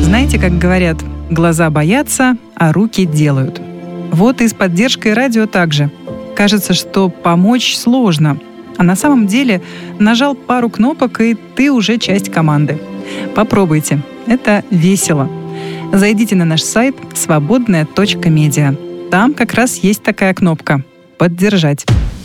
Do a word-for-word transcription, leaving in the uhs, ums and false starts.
Знаете, как говорят, глаза боятся, а руки делают. Вот и с поддержкой радио также. Кажется, что помочь сложно, а на самом деле нажал пару кнопок, и ты уже часть команды. Попробуйте, это весело. Зайдите на наш сайт свободная точка медиа. Там как раз есть такая кнопка «Поддержать».